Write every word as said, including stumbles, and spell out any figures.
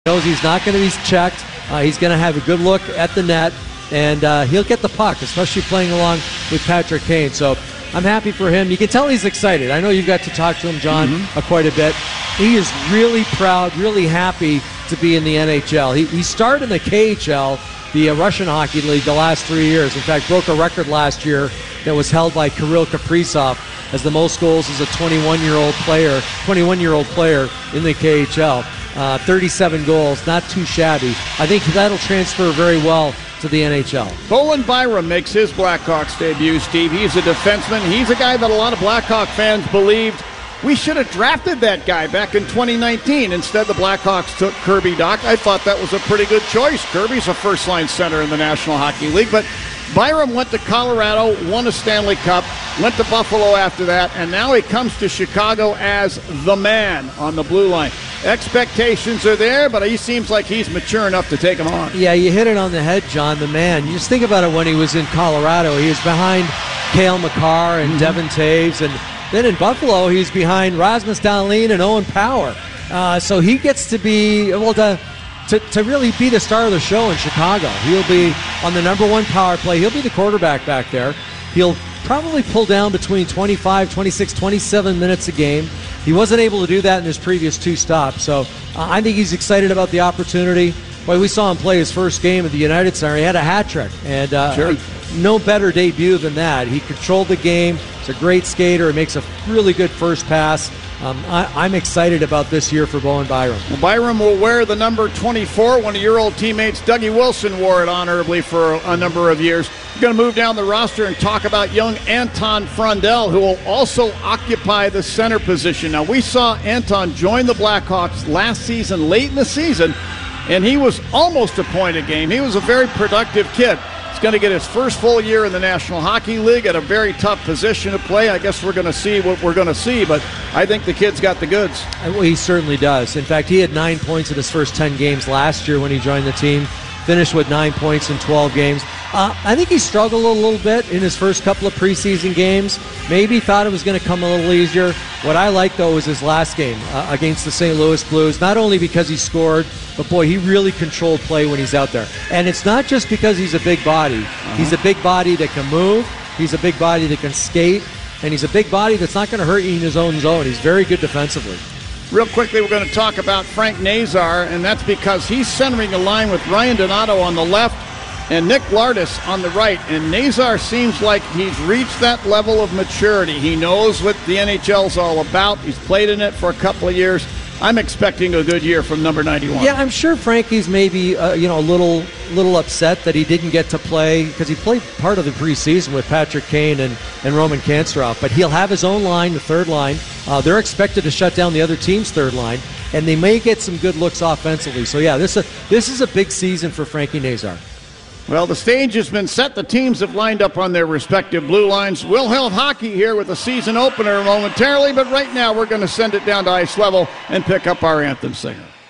knows he's not going to be checked. Uh, he's going to have a good look at the net, and uh, he'll get the puck, especially playing along with Patrick Kane. So I'm happy for him. You can tell he's excited. I know you've got to talk to him, John, mm-hmm. uh, quite a bit. He is really proud, really happy to be in the N H L. He, he started in the K H L, the uh, Russian Hockey League, the last three years. In fact, broke a record last year that was held by Kirill Kaprizov as the most goals as a twenty-one-year-old player, twenty-one-year-old player in the K H L. Uh, thirty-seven goals, not too shabby. I think that'll transfer very well to the N H L. Bowen Byram makes his Blackhawks debut, Steve. He's a defenseman. He's a guy that a lot of Blackhawk fans believed we should have drafted that guy back in twenty nineteen. Instead, the Blackhawks took Kirby Dach. I thought that was a pretty good choice. Kirby's a first-line center in the National Hockey League, but Byram went to Colorado, won a Stanley Cup, went to Buffalo after that, and now he comes to Chicago as the man on the blue line. Expectations are there, but he seems like he's mature enough to take them on. Yeah, you hit it on the head, John, the man. You just think about it when he was in Colorado. He was behind Cale Makar and mm-hmm. Devin Taves, and then in Buffalo, he's behind Rasmus Dahlin and Owen Power. Uh, so he gets to be, well, to, to, to really be the star of the show in Chicago. He'll be on the number one power play. He'll be the quarterback back there. He'll probably pull down between twenty-five, twenty-six, twenty-seven minutes a game. He wasn't able to do that in his previous two stops. So uh, I think he's excited about the opportunity. Boy, we saw him play his first game at the United Center. He had a hat trick. And uh, sure. no better debut than that. He controlled the game. He's a great skater. He makes a really good first pass. Um, I, I'm excited about this year for Bowen Byram. Well, Byram will wear the number twenty-four. One of your old teammates, Dougie Wilson, wore it honorably for a number of years. We're going to move down the roster and talk about young Anton Frondell, who will also occupy the center position. Now, we saw Anton join the Blackhawks last season, late in the season, and he was almost a point a game. He was a very productive kid. He's going to get his first full year in the National Hockey League at a very tough position to play. I guess we're going to see what we're going to see, but I think the kid's got the goods. Well, he certainly does. In fact, he had nine points in his first ten games last year when he joined the team. Finished with nine points in twelve games. Uh, I think he struggled a little bit in his first couple of preseason games. Maybe thought it was going to come a little easier. What I like, though, was his last game uh, against the Saint Louis Blues. Not only because he scored, but, boy, he really controlled play when he's out there. And it's not just because he's a big body. Uh-huh. He's a big body that can move. He's a big body that can skate. And he's a big body that's not going to hurt you in his own zone. He's very good defensively. Real quickly, we're going to talk about Frank Nazar, and that's because he's centering a line with Ryan Donato on the left and Nick Lardis on the right. And Nazar seems like he's reached that level of maturity. He knows what the N H L is all about. He's played in it for a couple of years. I'm expecting a good year from number ninety-one. Yeah, I'm sure Frankie's maybe uh, you know a little little upset that he didn't get to play because he played part of the preseason with Patrick Kane and, and Roman Kantsarov. But he'll have his own line, the third line. Uh, they're expected to shut down the other team's third line, and they may get some good looks offensively. So yeah, this, uh, this is a big season for Frankie Nazar. Well, the stage has been set. The teams have lined up on their respective blue lines. We'll have hockey here with a season opener momentarily, but right now we're going to send it down to ice level and pick up our anthem singer.